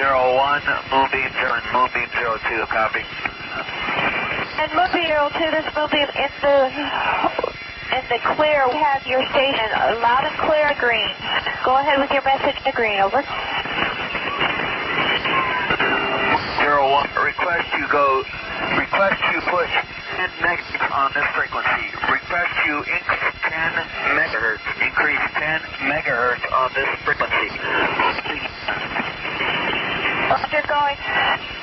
01, Moonbeam 0 and Moonbeam 02, copy. And Moonbeam 02, this Moonbeam in the clear. We have your station loud and clear, green. Go ahead with your message to green, over. 01, request you push 10 megahertz on this frequency. Request you increase 10 megahertz. Increase 10 megahertz on this frequency. Roger, going.